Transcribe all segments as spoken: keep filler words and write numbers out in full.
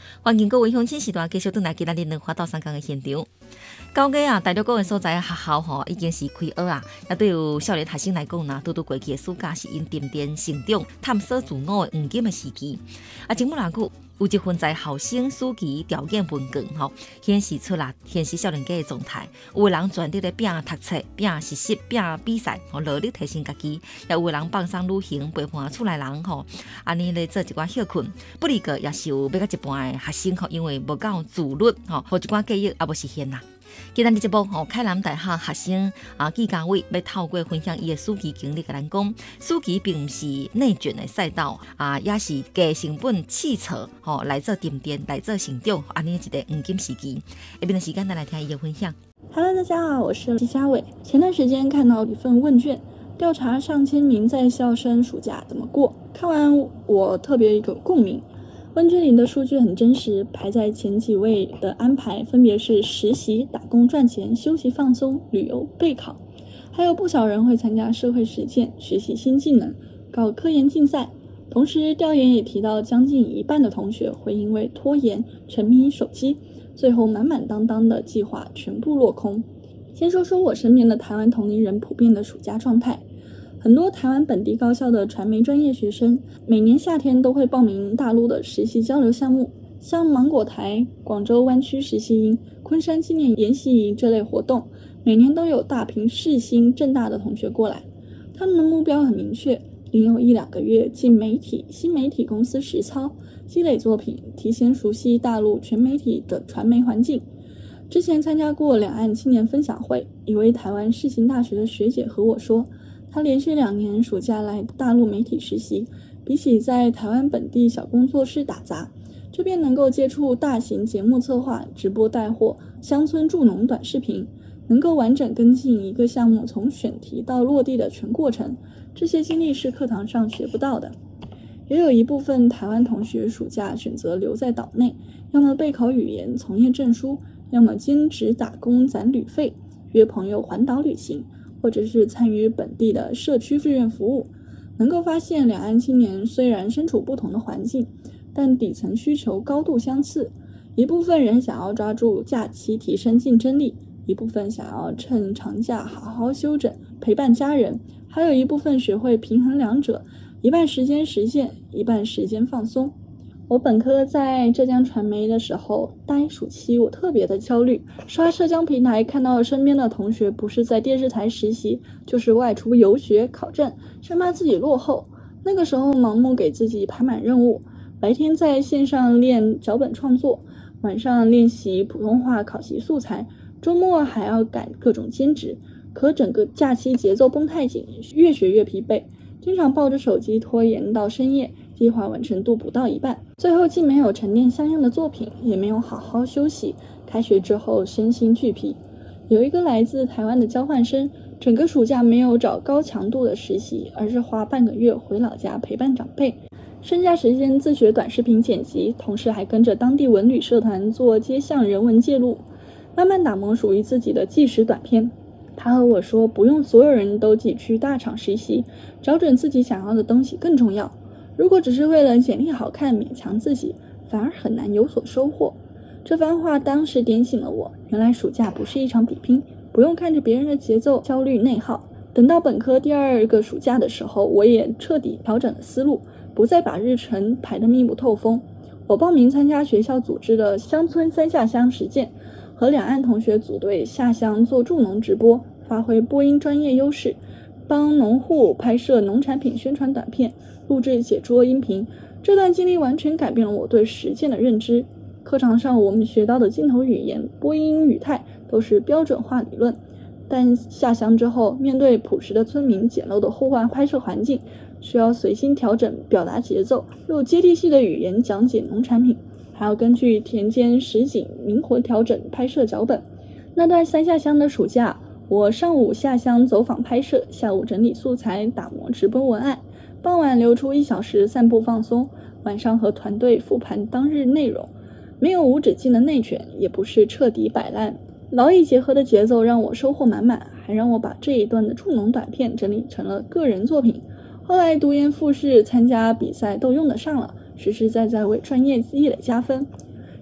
欢迎各位乡亲时段继续回来今日两花到三江的现场。高家啊，大陆各个所在的学校吼，已经是开学啊。也对有少年学生来讲呢，拄拄过去的暑假是因沉淀成长、探索自我的黄金的时期。啊，前不偌久，有一份在校生暑期条件问卷吼，显示出啦，现实少年家的状态。有的人全力咧拼读册、拼实习、拼比赛，吼，努力提升家己；也有的人放松旅行，陪伴厝内人吼，安尼咧做一寡休困。不离个也是有要到一半的学生吼，因为无够自律吼，或一寡记忆也无实现啦。今日节目吼，凯南大学学生啊纪家伟要透过分享伊的暑期经历，甲咱讲，暑期并不是内卷的赛道啊，也是低成本试错吼来做沉淀，来做成长，安尼一个黄金时期。下边的时间，咱来听伊的分享。 Hello， 大家好，我是纪家伟。前段时间看到一份问卷，调查上千名在校生暑假怎么过，看完我特别有共鸣。问卷里的数据很真实，排在前几位的安排分别是实习、打工赚钱、休息放松、旅游、备考，还有不少人会参加社会实践、学习新技能、搞科研竞赛。同时，调研也提到将近一半的同学会因为拖延、沉迷手机，最后满满当当的计划全部落空。先说说我身边的台湾同龄人普遍的暑假状态。很多台湾本地高校的传媒专业学生，每年夏天都会报名大陆的实习交流项目，像芒果台、广州湾区实习营、昆山纪念研习营这类活动，每年都有大屏世新、政大的同学过来。他们的目标很明确，领有一两个月进媒体、新媒体公司实操，积累作品，提前熟悉大陆全媒体的传媒环境。之前参加过两岸青年分享会，一位台湾世新大学的学姐和我说，他连续两年暑假来大陆媒体实习，比起在台湾本地小工作室打杂，这边能够接触大型节目策划、直播带货、乡村助农短视频，能够完整跟进一个项目从选题到落地的全过程，这些经历是课堂上学不到的。也有一部分台湾同学暑假选择留在岛内，要么备考语言、从业证书，要么兼职打工攒旅费，约朋友环岛旅行，或者是参与本地的社区志愿服务。能够发现两岸青年虽然身处不同的环境，但底层需求高度相似。一部分人想要抓住假期提升竞争力，一部分想要趁长假好好休整陪伴家人，还有一部分学会平衡两者，一半时间实践，一半时间放松。我本科在浙江传媒的时候，大一暑期我特别的焦虑，刷社交平台看到身边的同学不是在电视台实习，就是外出游学考证，生怕自己落后。那个时候盲目给自己排满任务，白天在线上练脚本创作，晚上练习普通话考习素材，周末还要赶各种兼职，可整个假期节奏绷太紧，越学越疲惫，经常抱着手机拖延到深夜，计划完成度不到一半，最后既没有沉淀相应的作品，也没有好好休息，开学之后身心俱疲。有一个来自台湾的交换生，整个暑假没有找高强度的实习，而是花半个月回老家陪伴长辈，剩下时间自学短视频剪辑，同时还跟着当地文旅社团做街巷人文记录，慢慢打磨属于自己的纪实短片。他和我说，不用所有人都挤去大厂实习，找准自己想要的东西更重要。如果只是为了简历好看勉强自己，反而很难有所收获。这番话当时点醒了我，原来暑假不是一场比拼，不用看着别人的节奏焦虑内耗。等到本科第二个暑假的时候，我也彻底调整了思路，不再把日程排得密不透风。我报名参加学校组织的乡村三下乡实践，和两岸同学组队下乡做助农直播，发挥播音专业优势，帮农户拍摄农产品宣传短片，录制写作音频。这段经历完全改变了我对实践的认知。课堂上我们学到的镜头语言、播音语态都是标准化理论，但下乡之后，面对朴实的村民、简陋的户外拍摄环境，需要随心调整表达节奏，用接地气的语言讲解农产品，还要根据田间实景灵活调整拍摄脚本。那段三下乡的暑假，我上午下乡走访拍摄，下午整理素材打磨直播文案，傍晚留出一小时散步放松，晚上和团队复盘当日内容。没有无止境的内卷，也不是彻底摆烂，劳逸结合的节奏让我收获满满，还让我把这一段的助农短片整理成了个人作品。后来读研复试参加比赛都用得上了，实实在在为专业积累加分。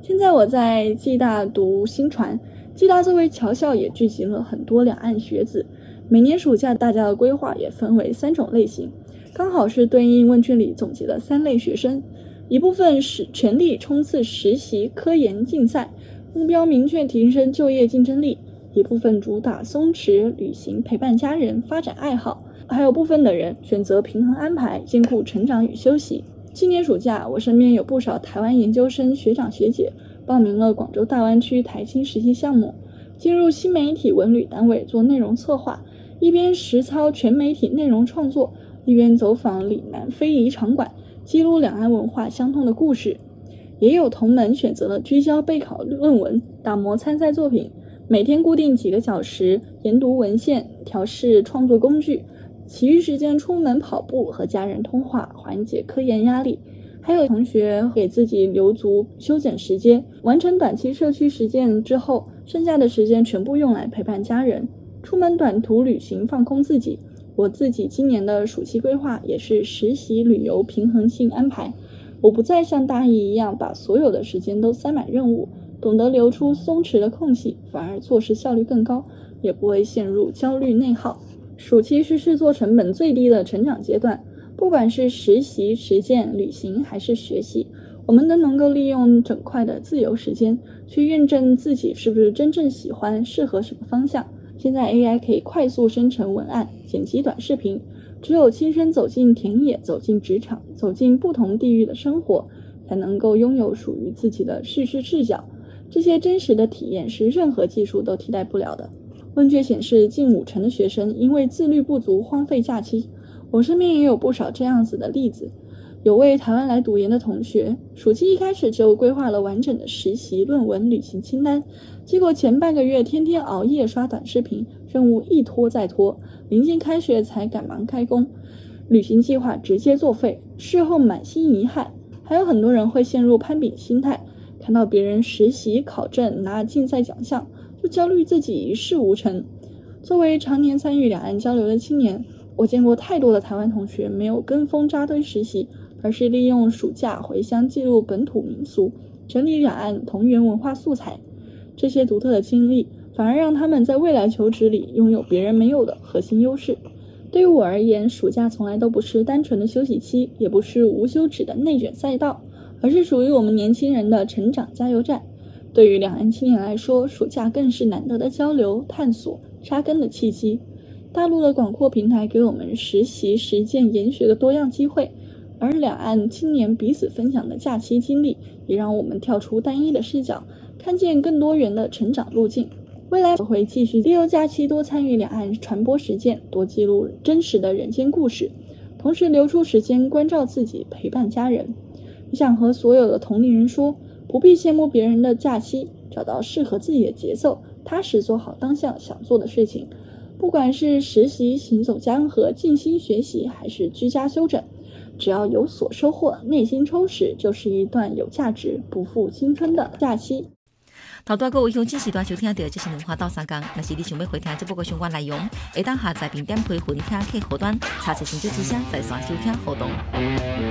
现在我在暨大读新传，暨大作为侨校也聚集了很多两岸学子，每年暑假大家的规划也分为三种类型，刚好是对应问卷里总结的三类学生。一部分是全力冲刺实习、科研、竞赛，目标明确提升就业竞争力；一部分主打松弛、旅行、陪伴家人、发展爱好；还有部分的人选择平衡安排，兼顾成长与休息。今年暑假，我身边有不少台湾研究生学长学姐报名了广州大湾区台青实习项目，进入新媒体文旅单位做内容策划，一边实操全媒体内容创作，一边走访岭南非遗场馆，记录两岸文化相通的故事。也有同门选择了聚焦备考论文，打磨参赛作品，每天固定几个小时研读文献，调试创作工具，其余时间出门跑步和家人通话，缓解科研压力。还有同学给自己留足休整时间，完成短期社区实践之后，剩下的时间全部用来陪伴家人，出门短途旅行放空自己。我自己今年的暑期规划也是实习旅游平衡性安排，我不再像大一一样把所有的时间都塞满任务，懂得留出松弛的空隙，反而做事效率更高，也不会陷入焦虑内耗。暑期是试错成本最低的成长阶段，不管是实习、实践、旅行还是学习，我们都能够利用整块的自由时间去验证自己是不是真正喜欢，适合什么方向。现在 A I 可以快速生成文案、剪辑短视频，只有亲身走进田野、走进职场、走进不同地域的生活，才能够拥有属于自己的叙事视角。这些真实的体验是任何技术都替代不了的。问卷显示，近五成的学生因为自律不足荒废假期。我身边也有不少这样子的例子。有位台湾来读研的同学，暑期一开始就规划了完整的实习、论文、旅行清单，结果前半个月天天熬夜刷短视频，任务一拖再拖，临近开学才赶忙开工，旅行计划直接作废，事后满心遗憾。还有很多人会陷入攀比心态，看到别人实习、考证、拿竞赛奖项，就焦虑自己一事无成。作为常年参与两岸交流的青年，我见过太多的台湾同学没有跟风扎堆实习，而是利用暑假回乡记录本土民俗，整理两岸同源文化素材。这些独特的经历反而让他们在未来求职里拥有别人没有的核心优势。对于我而言，暑假从来都不是单纯的休息期，也不是无休止的内卷赛道，而是属于我们年轻人的成长加油站。对于两岸青年来说，暑假更是难得的交流、探索、扎根的契机。大陆的广阔平台给我们实习、实践、研学的多样机会，而两岸青年彼此分享的假期经历，也让我们跳出单一的视角，看见更多元的成长路径。未来我会继续利用假期多参与两岸传播实践，多记录真实的人间故事，同时留出时间关照自己，陪伴家人。我想和所有的同龄人说，不必羡慕别人的假期，找到适合自己的节奏，踏实做好当下想做的事情。不管是实习、行走江河、静心学习，还是居家休整，只要有所收获，内心充实，就是一段有价值、不负青春的假期。 头拄个有乡亲时段收听到这是文化到三江，若是你想要回听这部个相关内容，会当下载并点开分听客户端，查找新竹之声在线收听互动。